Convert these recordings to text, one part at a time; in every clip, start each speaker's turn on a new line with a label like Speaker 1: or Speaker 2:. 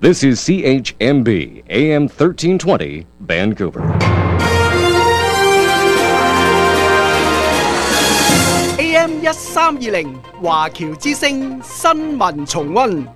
Speaker 1: This is CHMB AM 1320 Vancouver.
Speaker 2: AM 1320華僑之聲新聞重溫。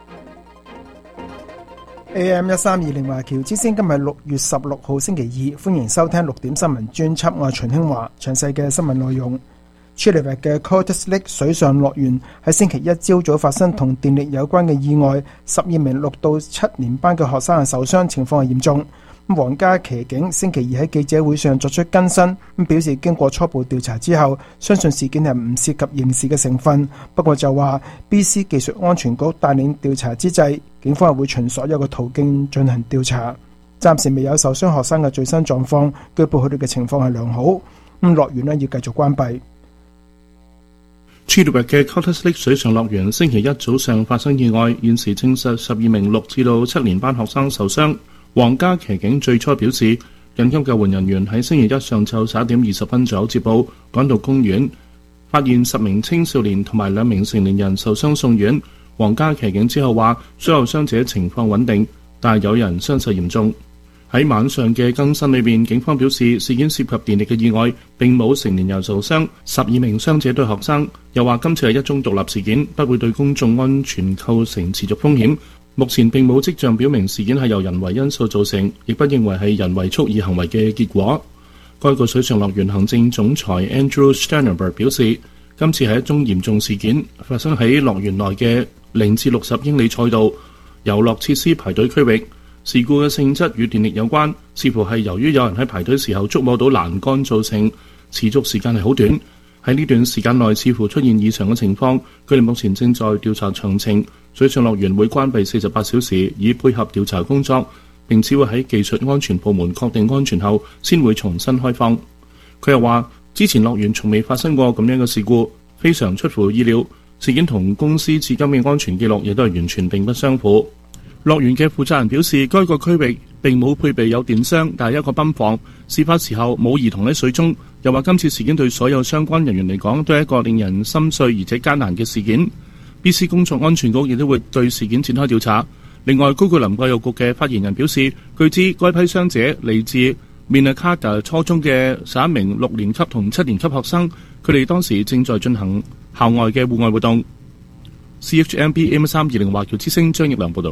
Speaker 3: AM 1320華僑之聲，今日6月16號星期二，歡迎收聽6點新聞專輯，我係秦興華。詳細嘅新聞內容。雪梨嘅 Colders Lake 水上樂園喺星期一朝早發生同電力有關嘅意外，12名6到7年班嘅學生受傷，情況係嚴重。皇家騎警星期二喺記者會上作出更新，表示經過初步調查之後，相信事件係唔涉及刑事嘅成分。不過就話 BC 技術安全局帶領調查之際，警方係會循所有嘅途徑進行調查。暫時未有受傷學生嘅最新狀況，據報佢哋嘅情況係良好。樂園呢要繼續關閉。
Speaker 4: 雪梨嘅 Colders Lake 水上樂園星期一早上發生意外，現時證實12名6至到7年班學生受傷。皇家騎警最初表示，緊急救援人員喺星期一上晝11點20分左右接報，趕到公園，發現10名青少年同埋2名成年人受傷送院。皇家騎警之後話，所有傷者情況穩定，但係有人傷勢嚴重。喺晚上嘅更新裏面，警方表示事件涉及電力嘅意外，並冇成年人受傷，12名傷者都係學生。又話今次係一宗獨立事件，不會對公眾安全構成持續風險。目前並冇跡象表明事件係由人為因素造成，亦不認為係人為蓄意行為嘅結果。該個水上樂園行政總裁 Andrew Sternberg 表示，今次係一宗嚴重事件，發生喺樂園內嘅0至60英里賽道遊樂設施排隊區域。事故嘅性質與電力有關，似乎係由於有人喺排隊時候觸摸到欄杆造成，持續時間係好短。喺呢段時間內似乎出現異常嘅情況，佢哋目前正在調查詳情。水上樂園會關閉48小時，以配合調查工作，並只會喺技術安全部門確定安全後，先會重新開放。佢又話，之前樂園從未發生過咁樣嘅事故，非常出乎意料。事件同公司至今嘅安全記錄亦都係完全並不相符。樂園嘅負責人表示，該個區域並冇配備有電箱，但係一個泵房。事發時候冇兒童喺水中。又話今次事件對所有相關人員嚟講都係一個令人心碎而且艱難嘅事件。BC 公眾安全局亦都會對事件展開調查。另外，高句林教育局嘅發言人表示，據知該批傷者嚟自 Minnetonka 初中嘅11名6年級同7年級學生，佢哋當時正在進行校外嘅戶外活動。CHMB AM320華僑之聲張奕良報道。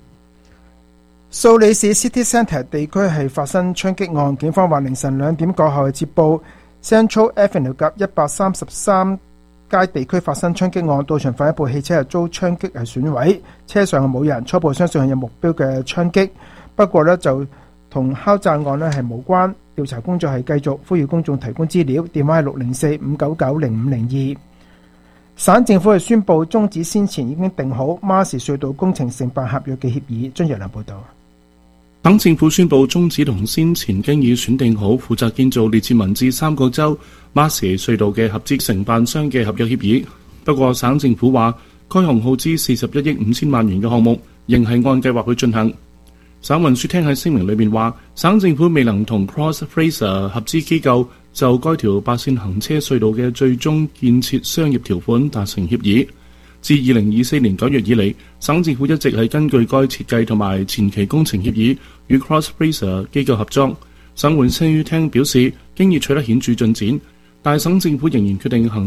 Speaker 3: 蘇里市 City Centre 地區係發生槍擊案，警方話凌晨2點過後接報 Central Avenue 及133街地區發生槍擊案，到場發一部汽車係遭槍擊係損毀，車上冇人，初步相信係有目標嘅槍擊，不過呢就同敲詐案呢係無關。調查工作係繼續，呼籲公眾提供資料，電話係604-599-0502。省政府係宣布終止先前已經定好馬士隧道工程承辦合約嘅協議。張若良報道。
Speaker 4: 省政府宣布終止同先前經已選定好負責建造列治文至3個州馬士隧道嘅合資承辦商嘅合約協議。不過省政府話，該項耗資41億5千萬元嘅項目仍係按計劃去進行。省運輸廳喺聲明裏面話，省政府未能同 Cross Fraser 合資機構就該條8線行車隧道嘅最終建設商業條款達成協議。自2024年9月以嚟，省政府一直係根據該設計同埋前期工程協議與 Cross Fraser 機構合作。省運輸廳表示，經已取得顯著進展，但省政府仍然決定行